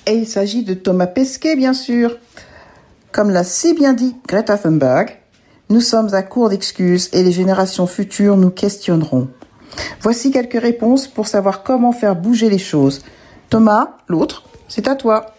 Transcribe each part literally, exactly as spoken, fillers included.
et il s'agit de Thomas Pesquet, bien sûr. Comme l'a si bien dit Greta Thunberg, nous sommes à court d'excuses et les générations futures nous questionneront. Voici quelques réponses pour savoir comment faire bouger les choses. Thomas, l'autre, c'est à toi.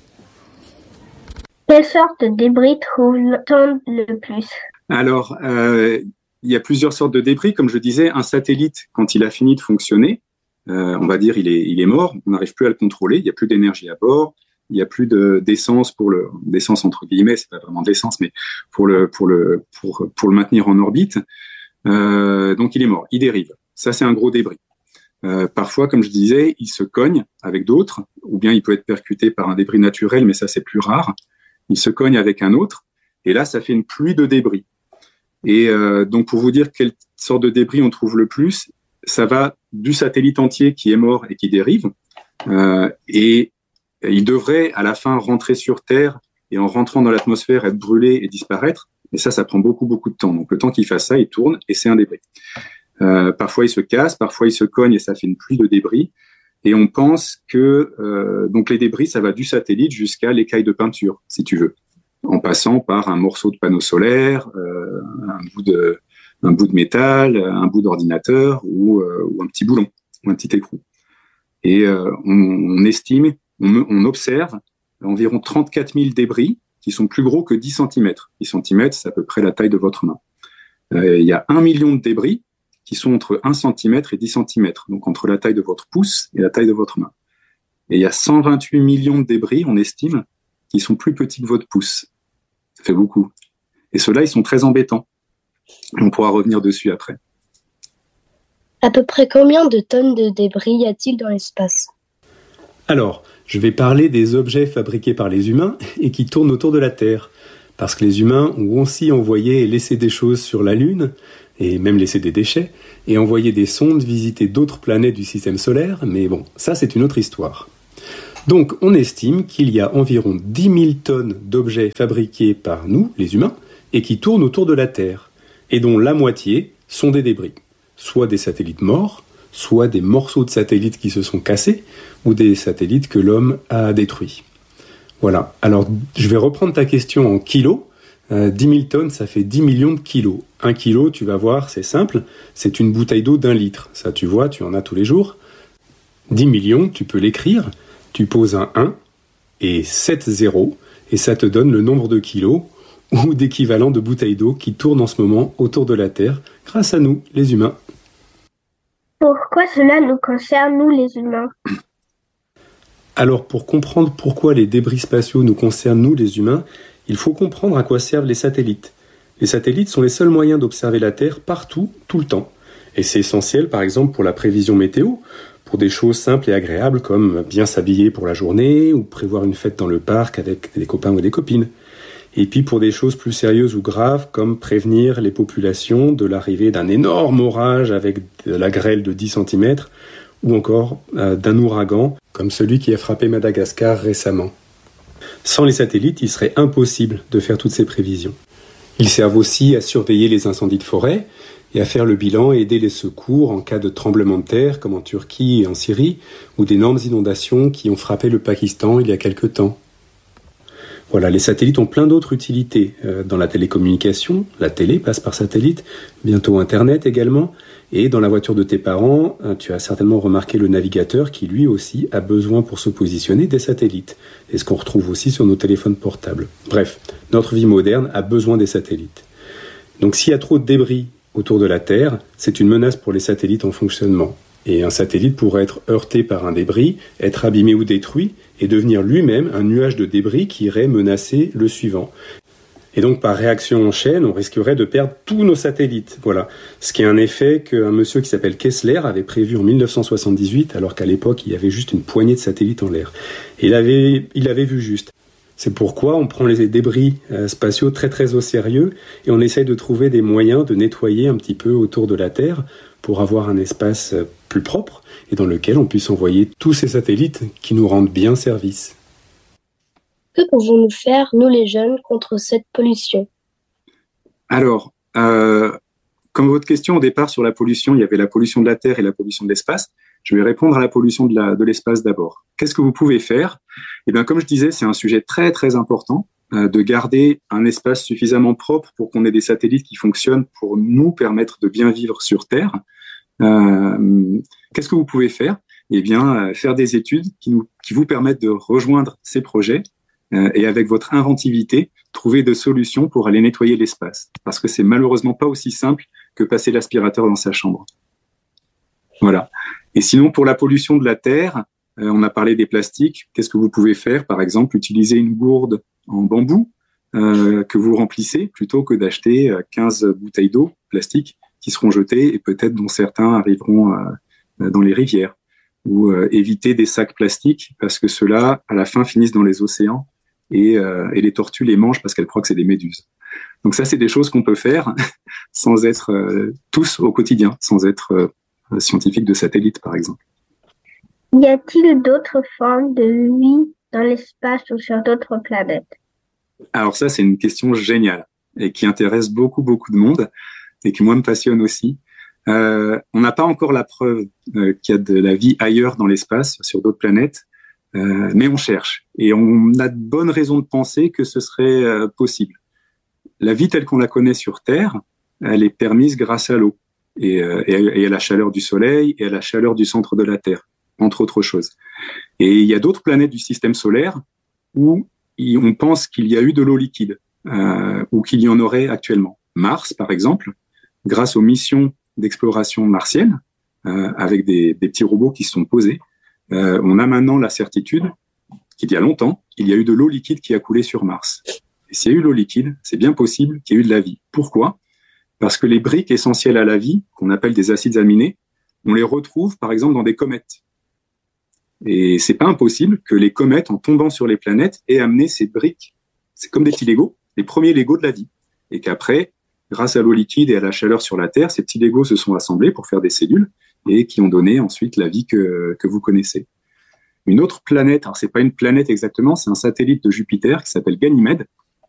Quelle sorte de débris trouve-t-on le plus ? Alors, euh, il y a plusieurs sortes de débris. Comme je disais, un satellite, quand il a fini de fonctionner, euh, on va dire il est, il est mort, on n'arrive plus à le contrôler, il n'y a plus d'énergie à bord, il n'y a plus de, d'essence pour le, d'essence entre guillemets, c'est pas vraiment d'essence, mais pour le, pour le, pour, pour le maintenir en orbite. Euh, donc il est mort, il dérive. Ça, c'est un gros débris. Euh, parfois, comme je disais, il se cogne avec d'autres, ou bien il peut être percuté par un débris naturel, mais ça, c'est plus rare. Il se cogne avec un autre, et là, ça fait une pluie de débris. Et euh, donc, pour vous dire quelle sorte de débris on trouve le plus, ça va du satellite entier qui est mort et qui dérive, euh, et il devrait, à la fin, rentrer sur Terre, et en rentrant dans l'atmosphère, être brûlé et disparaître. Mais ça, ça prend beaucoup, beaucoup de temps. Donc, le temps qu'il fasse ça, il tourne, et c'est un débris. Euh, parfois il se casse, parfois il se cogne et ça fait une pluie de débris. Et on pense que euh, donc les débris, ça va du satellite jusqu'à l'écaille de peinture, si tu veux, en passant par un morceau de panneau solaire, euh, un bout de un bout de métal, un bout d'ordinateur ou, euh, ou un petit boulon ou un petit écrou. Et euh, on, on estime, on, on observe environ trente-quatre mille débris qui sont plus gros que dix centimètres. dix centimètres, c'est à peu près la taille de votre main. Euh, il y a un million de débris qui sont entre un centimètre et dix centimètres, donc entre la taille de votre pouce et la taille de votre main. Et il y a cent vingt-huit millions de débris, on estime, qui sont plus petits que votre pouce. Ça fait beaucoup. Et ceux-là, ils sont très embêtants. On pourra revenir dessus après. À peu près combien de tonnes de débris y a-t-il dans l'espace ? Alors, je vais parler des objets fabriqués par les humains et qui tournent autour de la Terre. Parce que les humains ont aussi envoyé et laissé des choses sur la Lune, et même laissé des déchets, et envoyé des sondes visiter d'autres planètes du système solaire, mais bon, ça c'est une autre histoire. Donc on estime qu'il y a environ dix mille tonnes d'objets fabriqués par nous, les humains, et qui tournent autour de la Terre, et dont la moitié sont des débris, soit des satellites morts, soit des morceaux de satellites qui se sont cassés, ou des satellites que l'homme a détruits. Voilà, alors je vais reprendre ta question en kilos. Euh, dix mille tonnes, ça fait dix millions de kilos. Un kilo, tu vas voir, c'est simple, c'est une bouteille d'eau d'un litre. Ça, tu vois, tu en as tous les jours. dix millions, tu peux l'écrire, tu poses un un et sept zéros, et ça te donne le nombre de kilos ou d'équivalents de bouteilles d'eau qui tournent en ce moment autour de la Terre, grâce à nous, les humains. Pourquoi cela nous concerne, nous, les humains ? Alors, pour comprendre pourquoi les débris spatiaux nous concernent, nous, les humains, il faut comprendre à quoi servent les satellites. Les satellites sont les seuls moyens d'observer la Terre partout, tout le temps. Et c'est essentiel, par exemple, pour la prévision météo, pour des choses simples et agréables comme bien s'habiller pour la journée ou prévoir une fête dans le parc avec des copains ou des copines. Et puis pour des choses plus sérieuses ou graves comme prévenir les populations de l'arrivée d'un énorme orage avec de la grêle de dix centimètres ou encore euh, d'un ouragan comme celui qui a frappé Madagascar récemment. Sans les satellites, il serait impossible de faire toutes ces prévisions. Ils servent aussi à surveiller les incendies de forêt et à faire le bilan et aider les secours en cas de tremblement de terre, comme en Turquie et en Syrie, ou d'énormes inondations qui ont frappé le Pakistan il y a quelque temps. Voilà, les satellites ont plein d'autres utilités. Euh, dans la télécommunication, la télé passe par satellite, bientôt Internet également, et dans la voiture de tes parents, euh, tu as certainement remarqué le navigateur qui lui aussi a besoin pour se positionner des satellites, et ce qu'on retrouve aussi sur nos téléphones portables. Bref, notre vie moderne a besoin des satellites. Donc s'il y a trop de débris autour de la Terre, c'est une menace pour les satellites en fonctionnement. Et un satellite pourrait être heurté par un débris, être abîmé ou détruit, et devenir lui-même un nuage de débris qui irait menacer le suivant. Et donc, par réaction en chaîne, on risquerait de perdre tous nos satellites. Voilà. Ce qui est un effet qu'un monsieur qui s'appelle Kessler avait prévu en dix-neuf cent soixante-dix-huit, alors qu'à l'époque, il y avait juste une poignée de satellites en l'air. Et il avait, il avait vu juste. C'est pourquoi on prend les débris euh, spatiaux très très au sérieux et on essaye de trouver des moyens de nettoyer un petit peu autour de la Terre pour avoir un espace euh, plus propre et dans lequel on puisse envoyer tous ces satellites qui nous rendent bien service. Que pouvons-nous faire, nous les jeunes, contre cette pollution ? Alors, euh, comme votre question au départ sur la pollution, il y avait la pollution de la Terre et la pollution de l'espace. Je vais répondre à la pollution de, la, de l'espace d'abord. Qu'est-ce que vous pouvez faire? Eh bien, comme je disais, c'est un sujet très, très important euh, de garder un espace suffisamment propre pour qu'on ait des satellites qui fonctionnent pour nous permettre de bien vivre sur Terre. Euh, qu'est-ce que vous pouvez faire? Eh bien, euh, faire des études qui, nous, qui vous permettent de rejoindre ces projets euh, et avec votre inventivité, trouver des solutions pour aller nettoyer l'espace. Parce que c'est malheureusement pas aussi simple que passer l'aspirateur dans sa chambre. Voilà. Et sinon, pour la pollution de la Terre, euh, on a parlé des plastiques. Qu'est-ce que vous pouvez faire? Par exemple, utiliser une gourde en bambou euh, que vous remplissez plutôt que d'acheter euh, quinze bouteilles d'eau plastique qui seront jetées et peut-être dont certains arriveront euh, dans les rivières. Ou euh, éviter des sacs plastiques parce que ceux-là, à la fin, finissent dans les océans et, euh, et les tortues les mangent parce qu'elles croient que c'est des méduses. Donc ça, c'est des choses qu'on peut faire sans être euh, tous au quotidien, sans être euh, scientifique de satellite, par exemple. Y a-t-il d'autres formes de vie dans l'espace ou sur d'autres planètes? Alors ça, c'est une question géniale et qui intéresse beaucoup, beaucoup de monde et qui, moi, me passionne aussi. Euh, on n'a pas encore la preuve euh, qu'il y a de la vie ailleurs dans l'espace, sur d'autres planètes, euh, mais on cherche. Et on a de bonnes raisons de penser que ce serait euh, possible. La vie telle qu'on la connaît sur Terre, elle est permise grâce à l'eau, et, euh, et à la chaleur du Soleil, et à la chaleur du centre de la Terre, entre autres choses. Et il y a d'autres planètes du système solaire où on pense qu'il y a eu de l'eau liquide, euh, ou qu'il y en aurait actuellement. Mars, par exemple, grâce aux missions d'exploration martienne, euh, avec des, des petits robots qui se sont posés, euh, on a maintenant la certitude qu'il y a longtemps, il y a eu de l'eau liquide qui a coulé sur Mars. Et s'il y a eu de l'eau liquide, c'est bien possible qu'il y ait eu de la vie. Pourquoi? Parce que les briques essentielles à la vie, qu'on appelle des acides aminés, on les retrouve par exemple dans des comètes. Et c'est pas impossible que les comètes, en tombant sur les planètes, aient amené ces briques, c'est comme des petits Legos, les premiers Legos de la vie. Et qu'après, grâce à l'eau liquide et à la chaleur sur la Terre, ces petits Legos se sont assemblés pour faire des cellules et qui ont donné ensuite la vie que, que vous connaissez. Une autre planète, alors c'est pas une planète exactement, c'est un satellite de Jupiter qui s'appelle Ganymède,